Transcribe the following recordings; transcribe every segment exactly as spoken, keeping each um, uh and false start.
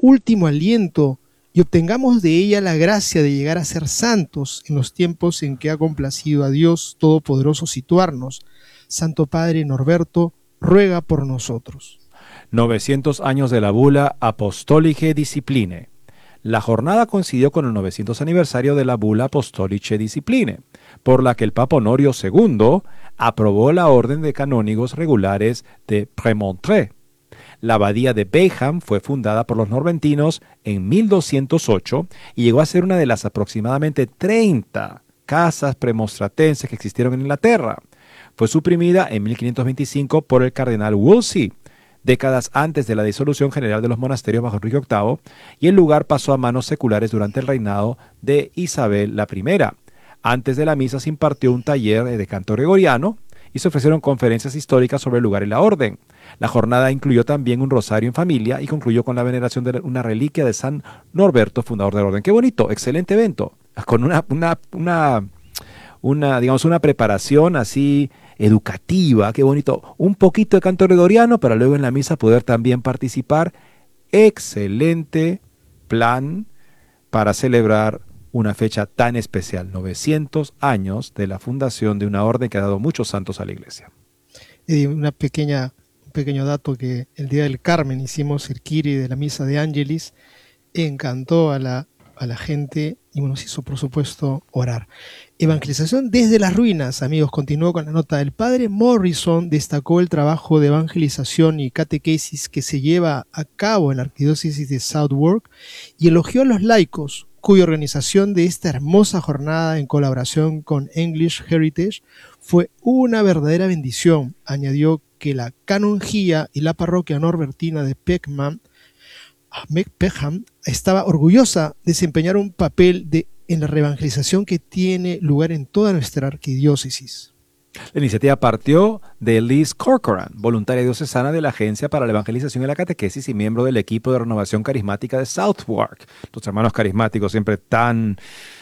último aliento y obtengamos de ella la gracia de llegar a ser santos en los tiempos en que ha complacido a Dios Todopoderoso situarnos. Santo Padre Norberto, ruega por nosotros. novecientos años de la bula Apostolicae Discipline. La jornada coincidió con el novecientos aniversario de la bula Apostolicae Discipline, por la que el Papa Honorio segundo aprobó la orden de canónigos regulares de Prémontré. La abadía de Bayham fue fundada por los norbertinos en mil doscientos ocho y llegó a ser una de las aproximadamente treinta casas premonstratenses que existieron en Inglaterra. Fue suprimida en mil quinientos veinticinco por el cardenal Wolsey, décadas antes de la disolución general de los monasterios bajo Enrique octavo, y el lugar pasó a manos seculares durante el reinado de Isabel la primera. Antes de la misa se impartió un taller de canto gregoriano y se ofrecieron conferencias históricas sobre el lugar y la orden. La jornada incluyó también un rosario en familia y concluyó con la veneración de una reliquia de San Norberto, fundador del orden. ¡Qué bonito! Excelente evento, con una, una, una, una, digamos, una preparación así educativa, qué bonito, un poquito de canto gregoriano para luego en la misa poder también participar. Excelente plan para celebrar una fecha tan especial, novecientos años de la fundación de una orden que ha dado muchos santos a la iglesia. Eh, una pequeña, un pequeño dato, que el día del Carmen hicimos el Kyrie de la misa de Ángelis, encantó a la, a la gente y nos hizo por supuesto orar. Evangelización desde las ruinas, amigos. Continuó con la nota. El padre Morrison destacó el trabajo de evangelización y catequesis que se lleva a cabo en la arquidiócesis de Southwark y elogió a los laicos, cuya organización de esta hermosa jornada en colaboración con English Heritage fue una verdadera bendición. Añadió que la canonjía y la parroquia norbertina de Peckham, Peckham estaba orgullosa de desempeñar un papel de en la reevangelización que tiene lugar en toda nuestra arquidiócesis. La iniciativa partió de Liz Corcoran, voluntaria diocesana de la Agencia para la Evangelización y la Catequesis y miembro del equipo de renovación carismática de Southwark. Los hermanos carismáticos siempre tan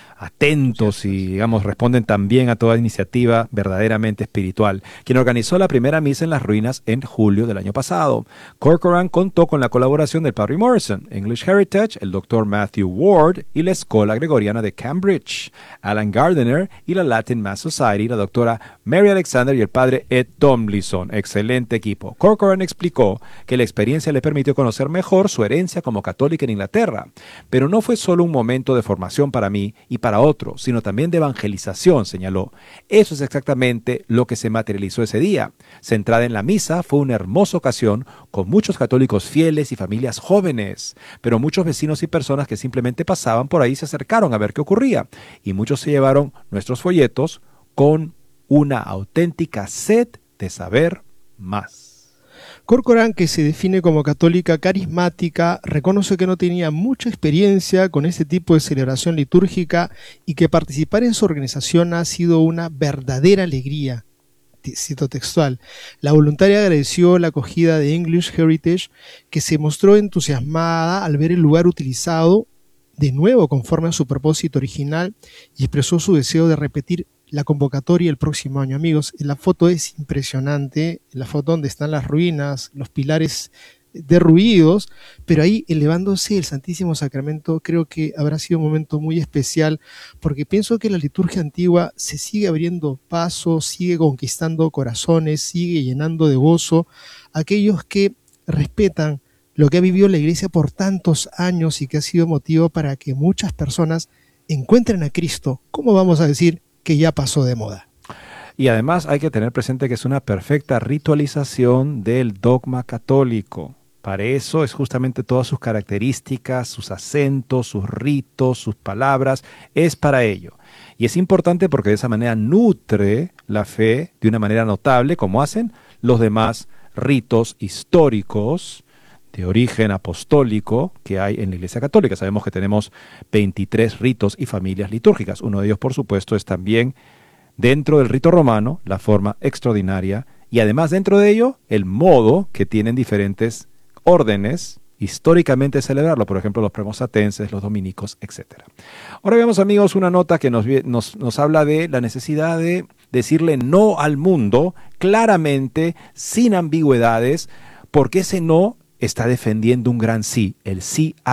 atentos y, digamos, responden también a toda iniciativa verdaderamente espiritual, quien organizó la primera misa en las ruinas en julio del año pasado. Corcoran contó con la colaboración del padre Morrison, English Heritage, el doctor Matthew Ward y la Escola Gregoriana de Cambridge, Alan Gardiner y la Latin Mass Society, la doctora Mary Alexander y el padre Ed Tomlinson. Excelente equipo. Corcoran explicó que la experiencia le permitió conocer mejor su herencia como católica en Inglaterra, pero no fue solo un momento de formación para mí y para otro, sino también de evangelización, señaló. Eso es exactamente lo que se materializó ese día. Centrada en la misa, fue una hermosa ocasión con muchos católicos fieles y familias jóvenes, pero muchos vecinos y personas que simplemente pasaban por ahí se acercaron a ver qué ocurría, y muchos se llevaron nuestros folletos con una auténtica sed de saber más. Corcoran, que se define como católica carismática, reconoce que no tenía mucha experiencia con este tipo de celebración litúrgica y que participar en su organización ha sido una verdadera alegría. Cito textual. La voluntaria agradeció la acogida de English Heritage, que se mostró entusiasmada al ver el lugar utilizado de nuevo conforme a su propósito original y expresó su deseo de repetir la convocatoria el próximo año. Amigos, la foto es impresionante, la foto donde están las ruinas, los pilares derruidos, pero ahí elevándose el Santísimo Sacramento. Creo que habrá sido un momento muy especial, porque pienso que la liturgia antigua se sigue abriendo paso, sigue conquistando corazones, sigue llenando de gozo a aquellos que respetan lo que ha vivido la Iglesia por tantos años y que ha sido motivo para que muchas personas encuentren a Cristo. ¿Cómo vamos a decir que ya pasó de moda? Y además hay que tener presente que es una perfecta ritualización del dogma católico. Para eso es justamente todas sus características, sus acentos, sus ritos, sus palabras, es para ello. Y es importante porque de esa manera nutre la fe de una manera notable, como hacen los demás ritos históricos de origen apostólico que hay en la Iglesia Católica. Sabemos que tenemos veintitrés ritos y familias litúrgicas. Uno de ellos, por supuesto, es también dentro del rito romano, la forma extraordinaria, y además dentro de ello, el modo que tienen diferentes órdenes históricamente de celebrarlo, por ejemplo, los premonstratenses, los dominicos, etcétera. Ahora veamos, amigos, una nota que nos, nos, nos habla de la necesidad de decirle no al mundo claramente, sin ambigüedades, porque ese no está defendiendo un gran sí, el sí a